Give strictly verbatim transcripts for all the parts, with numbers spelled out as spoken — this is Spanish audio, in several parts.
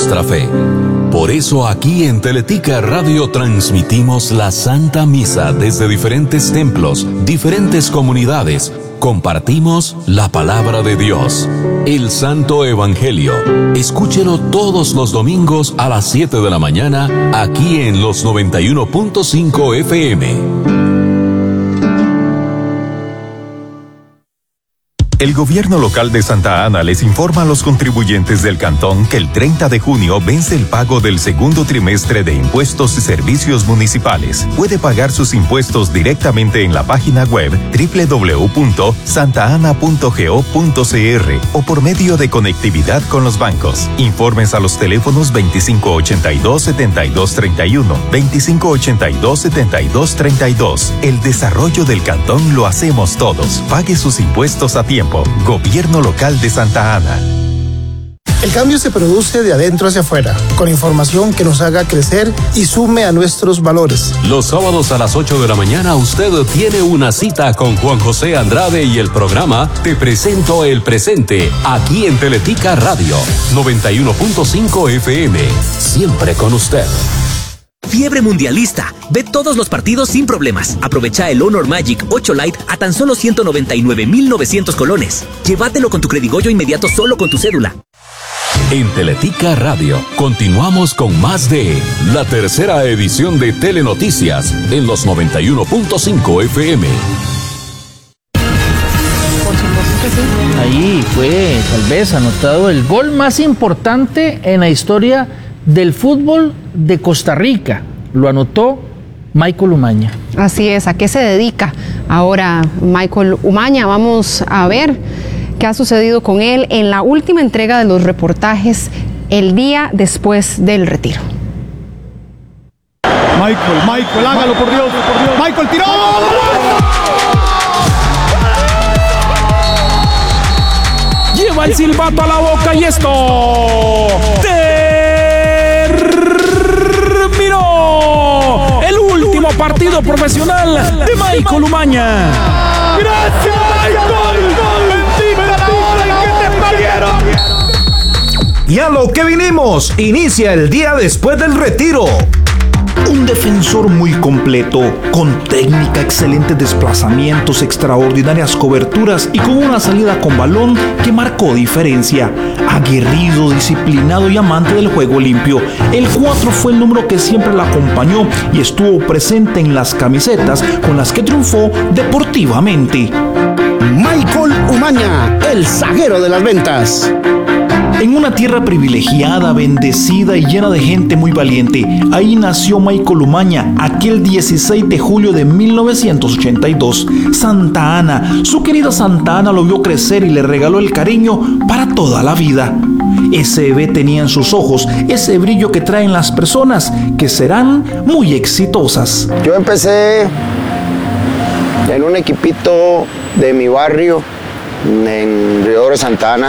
nuestra fe. Por eso aquí en Teletica Radio transmitimos la Santa Misa desde diferentes templos, diferentes comunidades. Compartimos la palabra de Dios, el Santo Evangelio. Escúchelo todos los domingos a las siete de la mañana, aquí en los noventa y uno punto cinco F M. El gobierno local de Santa Ana les informa a los contribuyentes del cantón que el treinta de junio vence el pago del segundo trimestre de impuestos y servicios municipales. Puede pagar sus impuestos directamente en la página web doble u doble u doble u punto santa ana punto go punto c r o por medio de conectividad con los bancos. Informes a los teléfonos veinticinco ochenta y dos, setenta y dos treinta y uno, veinticinco ochenta y dos, setenta y dos treinta y dos. El desarrollo del cantón lo hacemos todos. Pague sus impuestos a tiempo. Gobierno local de Santa Ana. El cambio se produce de adentro hacia afuera, con información que nos haga crecer y sume a nuestros valores. Los sábados a las ocho de la mañana usted tiene una cita con Juan José Andrade y el programa Te Presento el Presente, aquí en Teletica Radio, noventa y uno punto cinco F M. Siempre con usted. Fiebre mundialista. Ve todos los partidos sin problemas. Aprovecha el Honor Magic ocho Lite a tan solo ciento noventa y nueve mil novecientos colones. Llévatelo con tu Credigollo inmediato solo con tu cédula. En Teletica Radio continuamos con más de la tercera edición de Telenoticias en los noventa y uno punto cinco F M. Ahí fue tal vez anotado el gol más importante en la historia del fútbol de Costa Rica. Lo anotó Michael Umaña. Así es, ¿a qué se dedica ahora Michael Umaña? Vamos a ver qué ha sucedido con él en la última entrega de los reportajes el día después del retiro. Michael, Michael, hágalo por Dios, por Dios. Michael tiró. Lleva el silbato a la boca y esto terminó el último partido profesional de Michael Umaña. Gracias, Michael. Bendita la hora en que te parieron. Y a lo que vinimos, inicia el día después del retiro. Un defensor muy completo, con técnica, excelentes desplazamientos, extraordinarias coberturas y con una salida con balón que marcó diferencia. Aguerrido, disciplinado y amante del juego limpio, el cuatro fue el número que siempre la acompañó y estuvo presente en las camisetas con las que triunfó deportivamente. Michael Umaña, el zaguero de las ventas. En una tierra privilegiada, bendecida y llena de gente muy valiente, ahí nació Michael Umaña, aquel dieciséis de julio de mil novecientos ochenta y dos. Santa Ana, su querida Santa Ana lo vio crecer y le regaló el cariño para toda la vida. Ese bebé tenía en sus ojos ese brillo que traen las personas que serán muy exitosas. Yo empecé en un equipito de mi barrio, en Río de Santa Ana.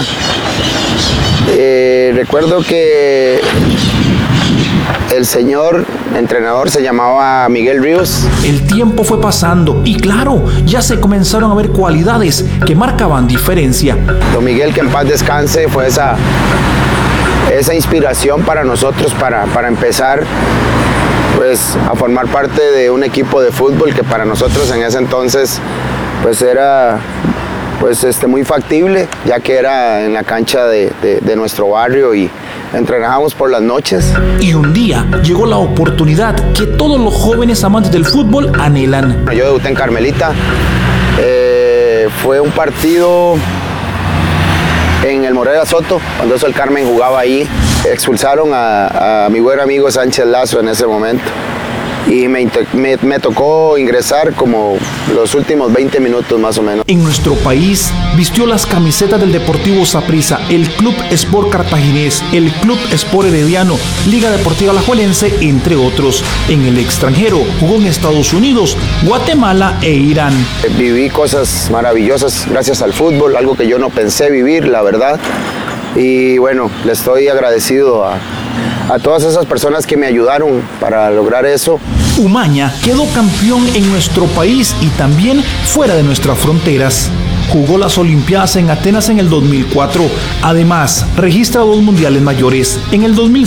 Eh, recuerdo que el señor entrenador se llamaba Miguel Ríos. El tiempo fue pasando y claro, ya se comenzaron a ver cualidades que marcaban diferencia. Don Miguel, que en paz descanse, fue esa, esa inspiración para nosotros para, para empezar pues, a formar parte de un equipo de fútbol que para nosotros en ese entonces pues era pues este, muy factible, ya que era en la cancha de, de, de nuestro barrio y entrenábamos por las noches. Y un día llegó la oportunidad que todos los jóvenes amantes del fútbol anhelan. Yo debuté en Carmelita, eh, fue un partido en el Morera Soto, cuando eso el Carmen jugaba ahí. Expulsaron a, a mi buen amigo Sánchez Lazo en ese momento. Y me, me, me tocó ingresar como los últimos veinte minutos más o menos. En nuestro país vistió las camisetas del Deportivo Saprissa, el Club Sport Cartaginés, el Club Sport Herediano, Liga Deportiva Alajuelense, entre otros. En el extranjero jugó en Estados Unidos, Guatemala e Irán. Viví cosas maravillosas gracias al fútbol, algo que yo no pensé vivir, la verdad. Y bueno, le estoy agradecido a, a todas esas personas que me ayudaron para lograr eso. Umaña quedó campeón en nuestro país y también fuera de nuestras fronteras. Jugó las Olimpiadas en Atenas en el dos mil cuatro. Además, registra dos mundiales mayores. En el dos mil